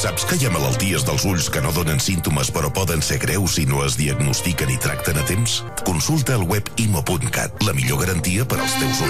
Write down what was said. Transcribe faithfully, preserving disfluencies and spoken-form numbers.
Saps que hi ha malalties dels ulls que no donen símptomes però poden ser greus si no es diagnostiquen i tracten a temps? Consulta el web imo punt cat, la millor garantia per als teus ulls.